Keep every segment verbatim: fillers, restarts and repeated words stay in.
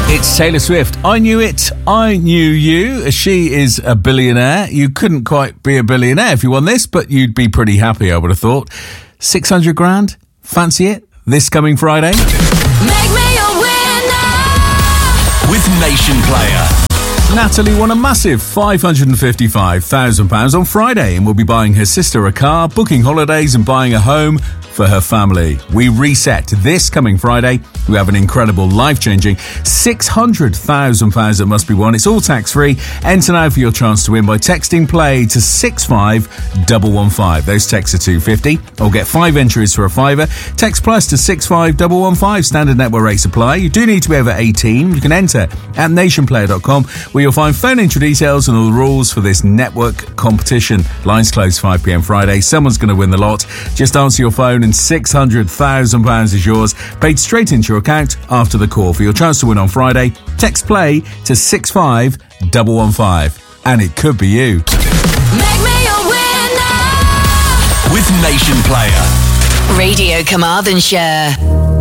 It's Taylor Swift. I knew it. I knew you. She is a billionaire. You couldn't quite be a billionaire if you won this, but you'd be pretty happy, I would have thought. six hundred grand? Fancy it? This coming Friday? Make me a winner with Nation Player. Natalie won a massive five hundred fifty-five thousand pounds on Friday and will be buying her sister a car, booking holidays and buying a home for her family. We reset this coming Friday. We have an incredible, life-changing six hundred thousand pounds that must be won. It's all tax-free. Enter now for your chance to win by texting play to six five one one five. Those texts are two fifty. Or get five entries for a fiver. Text plus to six five one one five. Standard network rates apply. You do need to be over eighteen. You can enter at nation player dot com where you'll find phone intro details and all the rules for this network competition. Lines close five p.m. Friday. Someone's going to win the lot. Just answer your phone and six hundred thousand pounds is yours, paid straight into your account after the call. For your chance to win on Friday, text play to six five one one five. And it could be you. Make me a winner with Nation Player. Radio Carmarthenshire.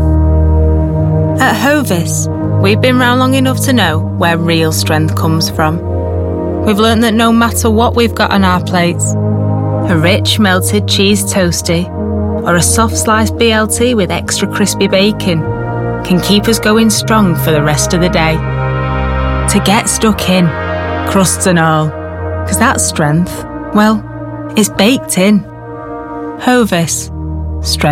At Hovis, we've been round long enough to know where real strength comes from. We've learned that no matter what we've got on our plates, a rich melted cheese toastie or a soft sliced B L T with extra crispy bacon can keep us going strong for the rest of the day. To get stuck in, crusts and all, because that strength, well, it's baked in. Hovis, strength.